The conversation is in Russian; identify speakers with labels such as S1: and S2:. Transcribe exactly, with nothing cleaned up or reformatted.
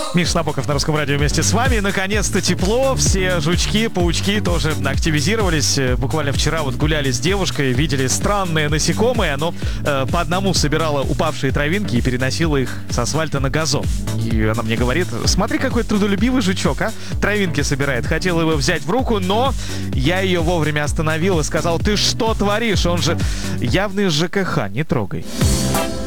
S1: Миша Набоков на Русском радио вместе с вами. Наконец-то тепло. Все жучки, паучки тоже активизировались. Буквально вчера вот гуляли с девушкой, видели странное насекомое. Оно э, по одному собирало упавшие травинки и переносило их с асфальта на газон. И она мне говорит: смотри, какой трудолюбивый жучок, а? Травинки собирает. Хотел его взять в руку, но я ее вовремя остановил и сказал: ты что творишь? Он же явный ЖКХ, не трогай.